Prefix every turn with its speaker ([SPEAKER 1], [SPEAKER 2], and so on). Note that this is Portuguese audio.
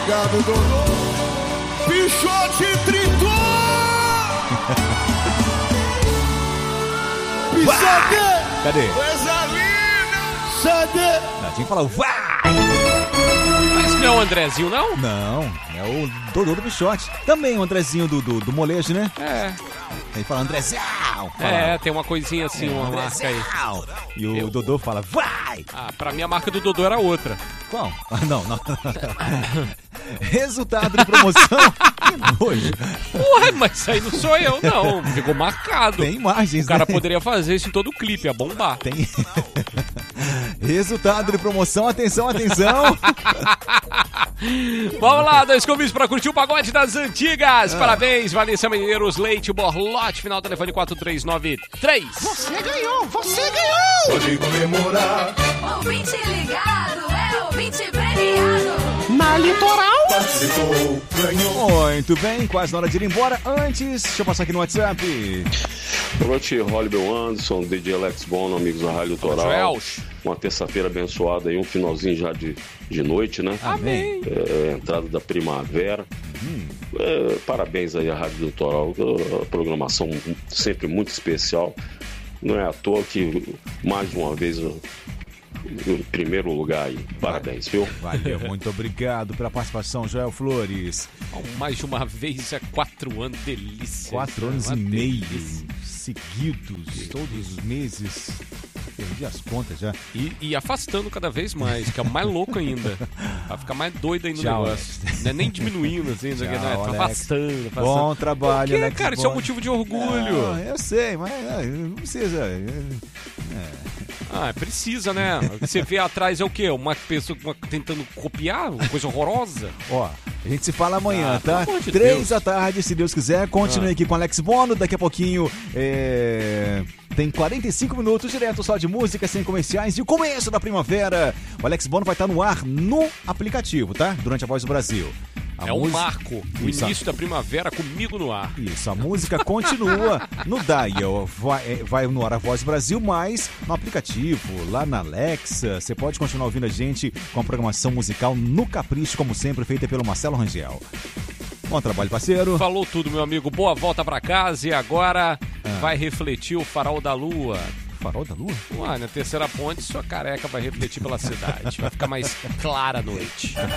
[SPEAKER 1] Obrigado, Dodô. Pichote tritou! Pichote!
[SPEAKER 2] Cadê?
[SPEAKER 1] Coisa linda! Cadê?
[SPEAKER 2] Não, tinha que falar, vai!
[SPEAKER 3] Mas não é o Andrezinho, não?
[SPEAKER 2] Não, é o Dodô do Pichote. Também o Andrezinho do molejo, né?
[SPEAKER 3] É.
[SPEAKER 2] Aí fala Andrezão.
[SPEAKER 3] É, tem uma coisinha assim, uma marca aí.
[SPEAKER 2] E o Dodô fala, vai!
[SPEAKER 3] Ah, pra mim a marca do Dodô era outra.
[SPEAKER 2] Qual? Não. Resultado de promoção. Que nojo.
[SPEAKER 3] Ué, mas isso aí não sou eu, não. Ficou marcado.
[SPEAKER 2] Tem imagens,
[SPEAKER 3] O cara
[SPEAKER 2] né?
[SPEAKER 3] poderia fazer isso em todo o clipe, ia bombar.
[SPEAKER 2] Tem. Resultado de promoção, atenção.
[SPEAKER 3] Vamos lá, 2 convites pra curtir o pagode das antigas. Parabéns, Vanessa Mineiros, Leite, Borlote, final telefone 4393.
[SPEAKER 1] Você ganhou! Pode comemorar.
[SPEAKER 4] Ouvinte ligado, é ouvinte premiado.
[SPEAKER 1] Na Litoral. Participou, ganhou.
[SPEAKER 2] Muito bem, quase na hora de ir embora. Antes, deixa eu passar aqui no WhatsApp.
[SPEAKER 5] Boa noite, Hollywood Anderson, DJ Alex Bono, amigos da Rádio Litoral.
[SPEAKER 3] Joelch.
[SPEAKER 5] Uma terça-feira abençoada e um finalzinho já de noite, né?
[SPEAKER 3] Amém.
[SPEAKER 5] Entrada da primavera. Parabéns aí à Rádio Litoral, a programação sempre muito especial. Não é à toa que, mais uma vez, em primeiro lugar aí. Parabéns, viu?
[SPEAKER 2] Valeu, muito obrigado pela participação, Joel Flores.
[SPEAKER 3] Mais de uma vez, 4 anos, delícia.
[SPEAKER 2] 4 anos
[SPEAKER 3] Uma
[SPEAKER 2] e meio
[SPEAKER 3] delícia.
[SPEAKER 2] seguidos, todos os meses. Perdi as contas já.
[SPEAKER 3] E afastando cada vez mais, que é o mais louco ainda. Vai ficar mais doido ainda o
[SPEAKER 2] Tchau,
[SPEAKER 3] negócio. Não é nem diminuindo, assim, não,
[SPEAKER 2] Tchau,
[SPEAKER 3] tá
[SPEAKER 2] Alex.
[SPEAKER 3] afastando.
[SPEAKER 2] Bom trabalho,
[SPEAKER 3] Por quê,
[SPEAKER 2] Alex
[SPEAKER 3] cara? Isso é um
[SPEAKER 2] Bono.
[SPEAKER 3] motivo de orgulho.
[SPEAKER 2] Não, eu sei, mas não precisa.
[SPEAKER 3] Precisa, né? Você vê atrás é o quê? Uma pessoa tentando copiar? Uma coisa horrorosa?
[SPEAKER 2] Ó, a gente se fala amanhã, tá?
[SPEAKER 3] pelo amor de
[SPEAKER 2] 3
[SPEAKER 3] Deus.
[SPEAKER 2] da tarde, se Deus quiser. Continue aqui com Alex Bono. Daqui a pouquinho tem 45 minutos direto só de música, sem comerciais. E o começo da primavera. O Alex Bono vai estar no ar no aplicativo, tá? Durante a Voz do Brasil.
[SPEAKER 3] Um marco. O
[SPEAKER 2] Isso.
[SPEAKER 3] início da primavera comigo no ar.
[SPEAKER 2] Isso, a música continua no dial. Vai no ar a Voz do Brasil, mas no aplicativo, lá na Alexa, você pode continuar ouvindo a gente com a programação musical no Capricho, como sempre, feita pelo Marcelo Rangel. Bom trabalho, parceiro.
[SPEAKER 3] Falou tudo, meu amigo. Boa volta pra casa e agora vai refletir o farol da lua.
[SPEAKER 2] Farol da lua?
[SPEAKER 3] Na terceira ponte, sua careca vai refletir pela cidade. Vai ficar mais clara a noite.